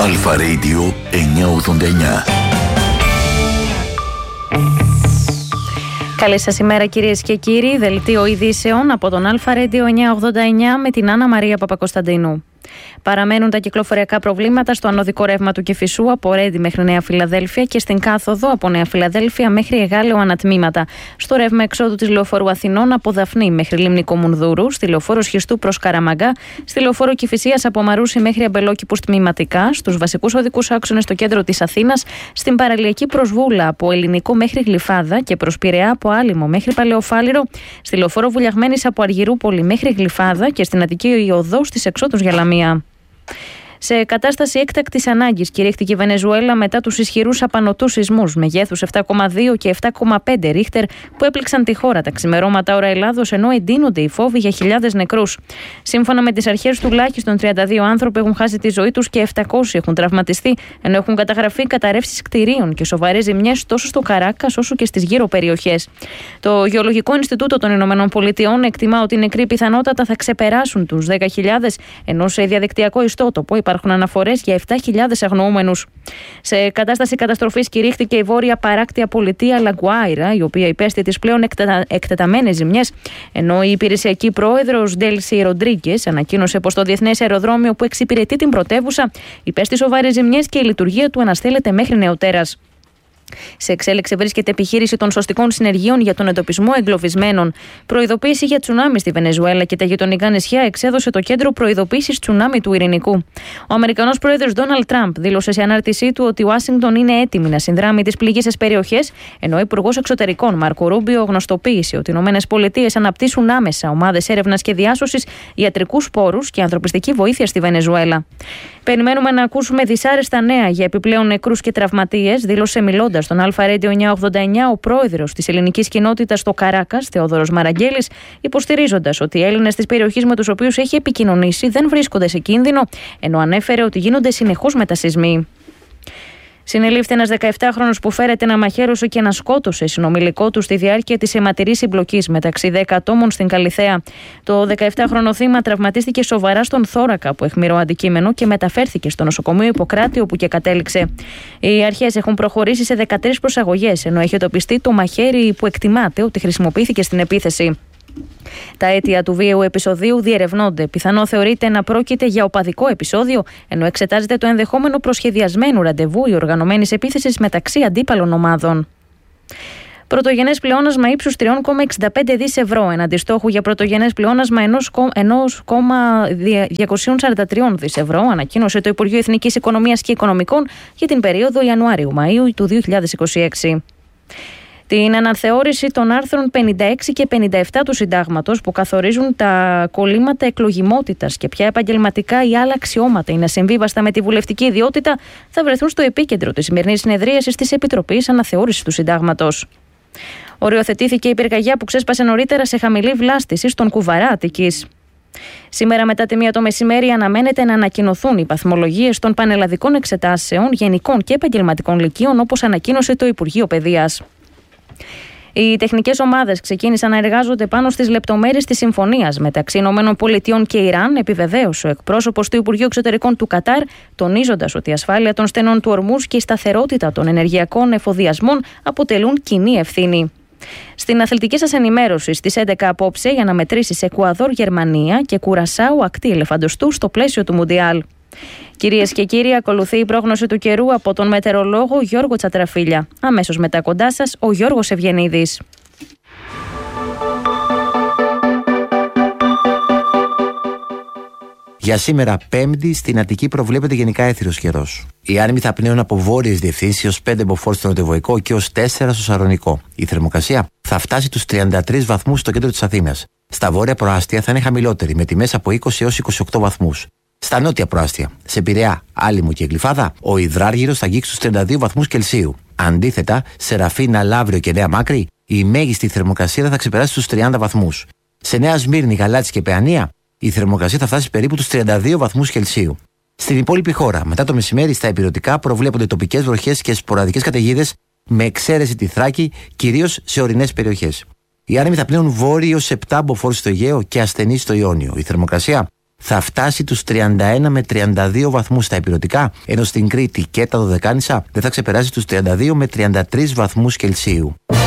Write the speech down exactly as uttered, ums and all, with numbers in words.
Αλφα Radio εννιακόσια ογδόντα εννιά. Καλή σας ημέρα κυρίες και κύριοι, δελτίο ειδήσεων από τον Αλφα Radio εννιακόσια ογδόντα εννιά με την Άννα Μαρία Παπακοσταντίνου. Παραμένουν τα κυκλοφοριακά προβλήματα στο ανωδικό ρεύμα του Κηφισού από Ρέντι μέχρι Νέα Φιλαδέλφια και στην κάθοδο από Νέα Φιλαδέλφια μέχρι Εγάλεο ανατμήματα. Στο ρεύμα εξόδου της Λεωφόρου Αθηνών από Δαφνή μέχρι Λίμνη Μουνδούρου, στη Λεωφόρο Σχιστού προς Καραμαγκά, στη Λεωφόρο Κηφισίας από Μαρούσι μέχρι Αμπελόκηπους τμηματικά, στους βασικούς οδικούς άξονες στο κέντρο της Αθήνας, στην παραλιακή προς Βούλα από Ελληνικό μέχρι Γλυφάδα και προς Πειραιά από Άλυμο μέχρι Παλαιοφάλιρο, στη Λεωφόρο Βουλιαγμένης από Αργυρούπολη μέχρι Γλυφάδα και στην Αττική οδό στις εξόδους για Λαμία. Σε κατάσταση έκτακτης ανάγκης κηρύχθηκε η Βενεζουέλα μετά τους ισχυρούς απανωτούς σεισμούς μεγέθους επτά κόμμα δύο και επτά κόμμα πέντε ρίχτερ που έπληξαν τη χώρα τα ξημερώματα ώρα Ελλάδος, ενώ εντείνονται οι φόβοι για χιλιάδες νεκρούς. Σύμφωνα με τις αρχές, τουλάχιστον τριάντα δύο άνθρωποι έχουν χάσει τη ζωή τους και επτακόσιοι έχουν τραυματιστεί, ενώ έχουν καταγραφεί καταρρεύσεις κτηρίων και σοβαρές ζημιές τόσο στο Καράκας όσο και στις γύρω περιοχές. Το Γεωλογικό Ινστιτούτο των Ηνωμένων Πολιτειών εκτιμά ότι οι νεκροί πιθανότατα θα ξεπεράσουν τους δέκα χιλιάδες, ενώ σε διαδικτυακό ιστότοπο υπάρχουν αναφορές για επτά χιλιάδες αγνοούμενους. Σε κατάσταση καταστροφής κηρύχθηκε η βόρεια παράκτια πολιτεία Λαγκουάιρα, η οποία υπέστη τις πλέον εκτετα... εκτεταμένες ζημιές, ενώ η υπηρεσιακή πρόεδρος Ντέλσι Ροντρίγκες ανακοίνωσε πως το διεθνές αεροδρόμιο που εξυπηρετεί την πρωτεύουσα υπέστη σοβαρές ζημιές και η λειτουργία του αναστέλλεται μέχρι νεοτέρας. Σε εξέλιξη βρίσκεται επιχείρηση των σωστικών συνεργείων για τον εντοπισμό εγκλωβισμένων. Προειδοποίηση για τσουνάμι στη Βενεζουέλα και τα γειτονικά νησιά εξέδωσε το Κέντρο Προειδοποίησης Τσουνάμι του Ειρηνικού. Ο Αμερικανός πρόεδρος Ντόναλντ Τραμπ δήλωσε σε ανάρτησή του ότι η Ουάσιγκτον είναι έτοιμη να συνδράμει τις πληγείσες περιοχές, ενώ ο Υπουργός Εξωτερικών Μάρκο Ρούμπιο γνωστοποίησε ότι οι ΗΠΑ αναπτύσσουν άμεσα ομάδες έρευνας και διάσωσης, ιατρικούς πόρους και ανθρωπιστική βοήθεια στη Βενεζουέλα. Περιμένουμε να ακούσουμε δυσάρεστα νέα για επιπλέον νεκρούς και τραυματίες, δήλωσε μιλώντας στον Αλφα Radio εννιακόσια ογδόντα εννιά ο πρόεδρος της ελληνικής κοινότητας στο Καράκας, Θεόδωρος Μαραγκέλης, υποστηρίζοντας ότι οι Έλληνες της περιοχής με τους οποίους έχει επικοινωνήσει δεν βρίσκονται σε κίνδυνο, ενώ ανέφερε ότι γίνονται συνεχώς μετασεισμοί. Συνελήφθη ένας δεκαεπτάχρονος που φέρεται να μαχαίρωσε και να σκότωσε συνομιλικό του στη διάρκεια της αιματηρής συμπλοκής μεταξύ δέκα ατόμων στην Καλιθέα. Το δεκαεπτάχρονο θύμα τραυματίστηκε σοβαρά στον θώρακα από αιχμηρό αντικείμενο και μεταφέρθηκε στο νοσοκομείο Ιπποκράτη, όπου και κατέληξε. Οι αρχές έχουν προχωρήσει σε δεκατρείς προσαγωγές, ενώ έχει εντοπιστεί το μαχαίρι που εκτιμάται ότι χρησιμοποιήθηκε στην επίθεση. Τα αίτια του βίαιου επεισοδίου διερευνώνται. Πιθανό θεωρείται να πρόκειται για οπαδικό επεισόδιο, ενώ εξετάζεται το ενδεχόμενο προσχεδιασμένου ραντεβού ή οργανωμένης επίθεσης μεταξύ αντίπαλων ομάδων. Πρωτογενές πλεόνασμα ύψους τρία κόμμα εξήντα πέντε δισεκατομμύρια ευρώ εναντί στόχου για πρωτογενές πλεόνασμα ένα κόμμα διακόσια σαράντα τρία δισεκατομμύρια ευρώ, ανακοίνωσε το Υπουργείο Εθνικής Οικονομίας και Οικονομικών για την περίοδο Ιανουάριου-Μαΐου του δύο χιλιάδες είκοσι έξι. Την αναθεώρηση των άρθρων πενήντα έξι και πενήντα επτά του Συντάγματος που καθορίζουν τα κολλήματα εκλογιμότητας και ποια επαγγελματικά ή άλλα αξιώματα είναι ασυμβίβαστα με τη βουλευτική ιδιότητα θα βρεθούν στο επίκεντρο της σημερινής συνεδρίασης της Επιτροπής Αναθεώρησης του Συντάγματος. Οριοθετήθηκε η πυρκαγιά που ξέσπασε νωρίτερα σε χαμηλή βλάστηση στον Κουβαρά Αττικής. Σήμερα μετά τη μία το μεσημέρι αναμένεται να ανακοινωθούν οι βαθμολογίες των πανελλαδικών εξετάσεων γενικών και επαγγελματικών λυκείων, όπως ανακοίνωσε το Υπουργείο Παιδείας. Οι τεχνικές ομάδες ξεκίνησαν να εργάζονται πάνω στις λεπτομέρειες της συμφωνίας μεταξύ ΗΠΑ και Ιράν, επιβεβαίωσε ο εκπρόσωπος του Υπουργείου Εξωτερικών του Κατάρ, τονίζοντας ότι η ασφάλεια των στενών του Ορμούζ και η σταθερότητα των ενεργειακών εφοδιασμών αποτελούν κοινή ευθύνη. Στην αθλητική σας ενημέρωση στις έντεκα απόψε, οι αναμετρήσεις Εκουαδόρ, Γερμανία και Κουρασάου ακτή ελεφαντοστού στο πλαίσιο του Μουντιάλ. Κυρίες και κύριοι, ακολουθεί η πρόγνωση του καιρού από τον μετεωρολόγο Γιώργο Τσατραφίλια. Αμέσως μετά κοντά σας ο Γιώργος Ευγενίδης. Για σήμερα, Πέμπτη, στην Αττική προβλέπεται γενικά έθριος καιρός. Οι άνεμοι θα πνέουν από βόρειες διευθύνσεις έως πέντε μποφόρ στο νοτιοβοϊκό και έως τέσσερα στο Σαρονικό. Η θερμοκρασία θα φτάσει τους τριάντα τρεις βαθμούς στο κέντρο της Αθήνας. Στα βόρεια προάστια θα είναι χαμηλότερη, με τιμές από είκοσι έως είκοσι οκτώ βαθμούς. Στα νότια προάστια, σε Πειραιά, Άλυμο και Γλυφάδα, ο υδράργυρος θα αγγίξει στους τριάντα δύο βαθμούς Κελσίου. Αντίθετα, σε Ραφίνα, Λαύριο και Νέα Μάκρη, η μέγιστη θερμοκρασία θα ξεπεράσει τους τριάντα βαθμούς. Σε Νέα Σμύρνη, Γαλάτσι και Παιανία, η θερμοκρασία θα φτάσει περίπου τους τριάντα δύο βαθμούς Κελσίου. Στην υπόλοιπη χώρα, μετά το μεσημέρι, στα ηπειρωτικά προβλέπονται τοπικές βροχές και σποραδικές καταιγίδες, με εξαίρεση τη Θράκη, κυρίως σε ορεινές περιοχές. Οι άνεμοι θα πνέουν βόρειο επτά μποφόρ στο Αιγαίο και ασθενείς στο Ιόνιο. Η θερμοκρασία θα φτάσει τους τριάντα ένα με τριάντα δύο βαθμούς στα ηπειρωτικά, ενώ στην Κρήτη και τα Δωδεκάνησα δεν θα ξεπεράσει τους τριάντα δύο με τριάντα τρεις βαθμούς Κελσίου.